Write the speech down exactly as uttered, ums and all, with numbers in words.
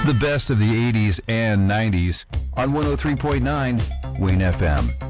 The best of the eighties and nineties on one oh three point nine Wayne F M.